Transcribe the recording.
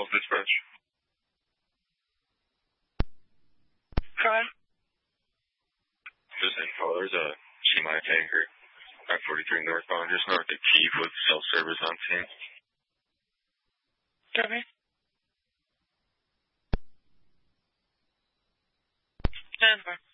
Falls Dispatch. Crime? Just info, there's a semi-tanker at 43 northbound, just north of Keith with self-service on scene. Copy. Stand by.